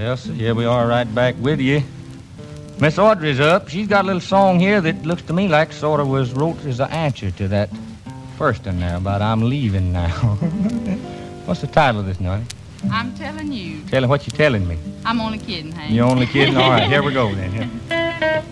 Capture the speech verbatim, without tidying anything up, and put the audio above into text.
Elsa, yeah, we are right back with you. Miss Audrey's up. She's got a little song here that looks to me like sort of was wrote as an answer to that first one there about I'm leaving now. What's the title of this, Nutty? I'm telling you. Telling what you telling me. I'm only kidding, Hank. You're only kidding? All right, here we go then. Here.